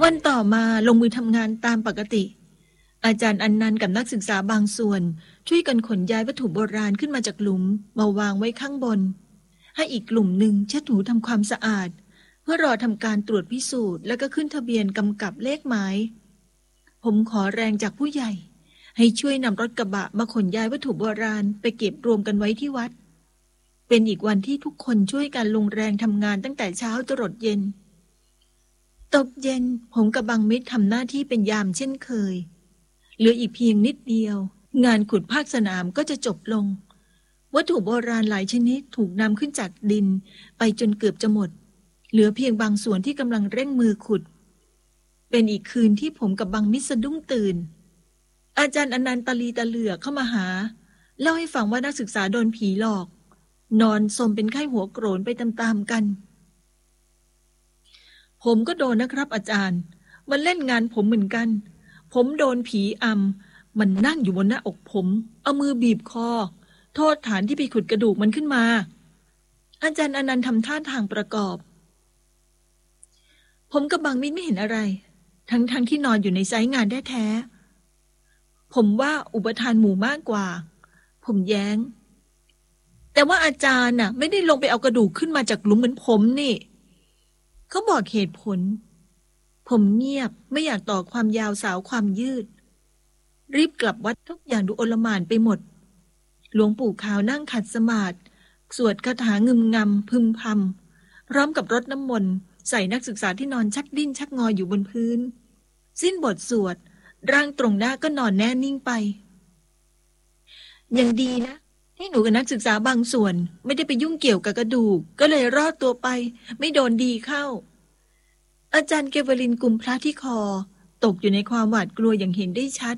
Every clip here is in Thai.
วันต่อมาลงมือทำงานตามปกติอาจารย์อันนันต์กับนักศึกษาบางส่วนช่วยกันขนย้ายวัตถุโบราณขึ้นมาจากหลุมมาวางไว้ข้างบนให้อีกกลุ่มหนึ่งเช็ดถูทำความสะอาดเพื่อรอทำการตรวจพิสูจน์แล้วก็ขึ้นทะเบียนกำกับเลขหมายผมขอแรงจากผู้ใหญ่ให้ช่วยนำรถกระบะมาขนย้ายวัตถุโบราณไปเก็บรวมกันไว้ที่วัดเป็นอีกวันที่ทุกคนช่วยกันลงแรงทำงานตั้งแต่เช้าจรดเย็นตกเย็นผมกับบังมิตรทำหน้าที่เป็นยามเช่นเคยเหลืออีกเพียงนิดเดียวงานขุดภาคสนามก็จะจบลงวัตถุโบราณหลายชนิดถูกนำขึ้นจากดินไปจนเกือบจะหมดเหลือเพียงบางส่วนที่กำลังเร่งมือขุดเป็นอีกคืนที่ผมกับบังมิตรสะดุ้งตื่นอาจารย์อนันต์ตะลีตะเหลือกเข้ามาหาเล่าให้ฟังว่านักศึกษาโดนผีหลอกนอนสมเป็นไข้หัวโกรนไปตามๆกันผมก็โดนนะครับอาจารย์มันเล่นงานผมเหมือนกันผมโดนผีอำมันนั่งอยู่บนหน้าอกผมเอามือบีบคอโทษฐานที่ไปขุดกระดูกมันขึ้นมาอาจารย์อนันต์ทำท่าทางประกอบผมกับบางมิตรไม่เห็นอะไรทั้งที่นอนอยู่ในไซต์งานแท้ๆผมว่าอุปทานหมู่มากกว่าผมแย้งแต่ว่าอาจารย์น่ะไม่ได้ลงไปเอากระดูกขึ้นมาจากหลุมเหมือนผมนี่เขาบอกเหตุผลผมเงียบไม่อยากต่อความยาวสาวความยืดรีบกลับวัดทุกอย่างดูโอลหม่านไปหมดหลวงปู่ขาวนั่งขัดสมาธิสวดคาถางึมงำพึมพำพร้อมกับรดน้ำมนต์ใส่นักศึกษาที่นอนชักดิ้นชักงออยู่บนพื้นสิ้นบทสวดร่างตรงหน้าก็นอนแน่นิ่งไปยังดีนะที่หนูกับนักศึกษาบางส่วนไม่ได้ไปยุ่งเกี่ยวกับกระดูกก็เลยรอดตัวไปไม่โดนดีเข้าอาจารย์เกเวลินกุมพระที่คอตกอยู่ในความหวาดกลัวอย่างเห็นได้ชัด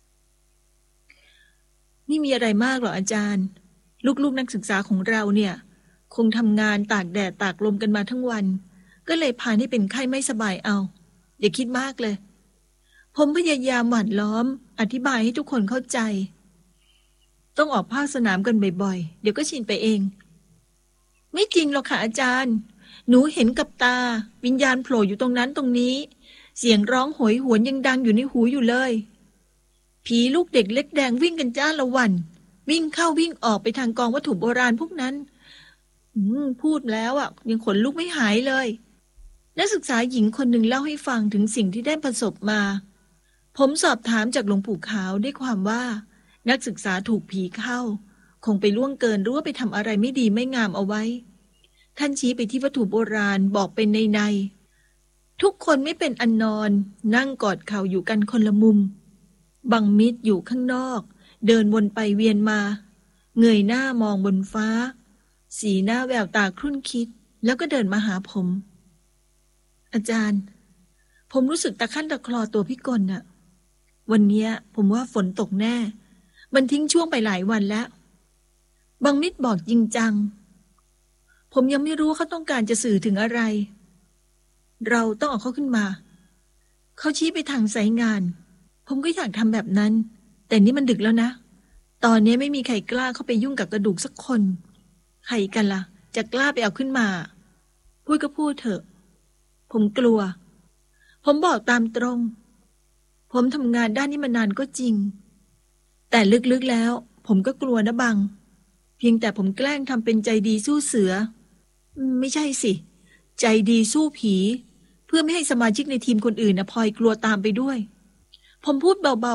นี่มีอะไรมากหรออาจารย์ลูกๆนักศึกษาของเราเนี่ยคงทำงานตากแดดตากลมกันมาทั้งวันก็เลยพาให้เป็นไข้ไม่สบายเอาอย่าคิดมากเลยผมพยายามหว่านล้อมอธิบายให้ทุกคนเข้าใจต้องออกภาคสนามกันบ่อยๆเดี๋ยวก็ชินไปเองไม่จริงหรอกค่ะอาจารย์หนูเห็นกับตาวิญญาณโผล่อยู่ตรงนั้นตรงนี้เสียงร้องโหยหวนยังดังอยู่ในหูอยู่เลยผีลูกเด็กเล็กแดงวิ่งกันจ้าละวันวิ่งเข้าวิ่งออกไปทางกองวัตถุโบราณพวกนั้นพูดแล้วอ่ะยังขนลุกไม่หายเลยนักศึกษาหญิงคนหนึ่งเล่าให้ฟังถึงสิ่งที่ได้ประสบมาผมสอบถามจากหลวงปู่ขาวได้ความว่านักศึกษาถูกผีเข้าคงไปล่วงเกินหรือว่าไปทำอะไรไม่ดีไม่งามเอาไว้ท่านชี้ไปที่วัตถุโบราณบอกเป็นในทุกคนไม่เป็นอันนอนนั่งกอดเข่าอยู่กันคนละมุมบังมิตรอยู่ข้างนอกเดินวนไปเวียนมาเงยหน้ามองบนฟ้าสีหน้าแววตาครุ่นคิดแล้วก็เดินมาหาผมอาจารย์ผมรู้สึกตะคั่นตะคลอตัวพิกลน่ะวันเนี้ยผมว่าฝนตกแน่มันทิ้งช่วงไปหลายวันแล้วบังมิตรบอกจริงจังผมยังไม่รู้เขาต้องการจะสื่อถึงอะไรเราต้องเอาเขาขึ้นมาเขาชี้ไปทางสายงานผมก็อยากทำแบบนั้นแต่นี่มันดึกแล้วนะตอนนี้ไม่มีใครกล้าเข้าไปยุ่งกับกระดูกสักคนใครกันล่ะจะกล้าไปเอาขึ้นมาพูดก็พูดเถอะผมกลัวผมบอกตามตรงผมทำงานด้านนี้มานานก็จริงแต่ลึกๆแล้วผมก็กลัวนะบังเพียงแต่ผมแกล้งทำเป็นใจดีสู้เสือไม่ใช่สิใจดีสู้ผีเพื่อไม่ให้สมาชิกในทีมคนอื่นนะพลอยกลัวตามไปด้วยผมพูดเบาๆ